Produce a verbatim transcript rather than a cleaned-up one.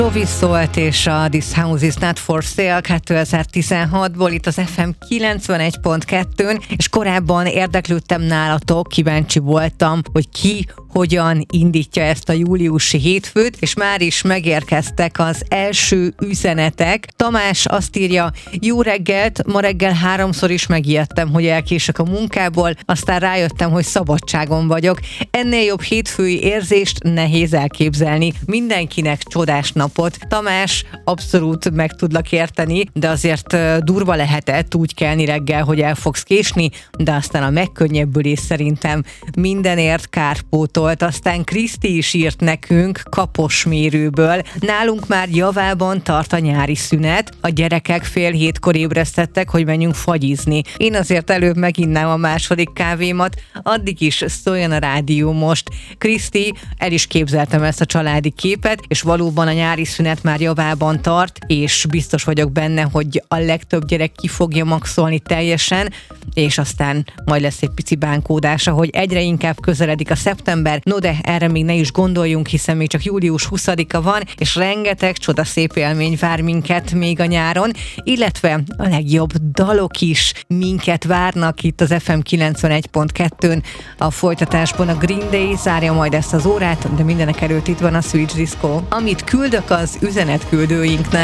Rovi szólt, és a This House is Not For Sale kétezer-tizenhatból itt az ef em kilencvenegy pont kettőn, és korábban érdeklődtem nálatok, kíváncsi voltam, hogy ki hogyan indítja ezt a júliusi hétfőt, és már is megérkeztek az első üzenetek. Tamás azt írja: jó reggelt, ma reggel háromszor is megijedtem, hogy elkések a munkából, aztán rájöttem, hogy szabadságon vagyok. Ennél jobb hétfői érzést nehéz elképzelni. Mindenkinek csodás napot. Tamás, abszolút meg tudlak érteni, de azért durva lehetett úgy kelni reggel, hogy el fogsz késni, de aztán a megkönnyebbülés szerintem mindenért kárpótolt. Aztán Kriszti is írt nekünk Kaposmérőből. Nálunk már javában tart a nyári szünet. A gyerekek fél hétkor ébresztettek, hogy menjünk fagyizni. Én azért előbb meginnám a második kávémat, addig is szóljon a rádió most. Kriszti, el is képzeltem ezt a családi képet, és valóban a nyári szünet már javában tart, és biztos vagyok benne, hogy a legtöbb gyerek ki fogja maxolni teljesen, és aztán majd lesz egy pici bánkódása, hogy egyre inkább közeledik a szeptember. No de erre még ne is gondoljunk, hiszen még csak július huszadika van, és rengeteg csodaszép élmény vár minket még a nyáron, illetve a legjobb dalok is minket várnak itt az ef em kilencvenegy pont kettőn. A folytatásban a Green Day zárja majd ezt az órát, de mindenek előtt itt van a Switch Disco, amit küldök az üzenetküldőinknek.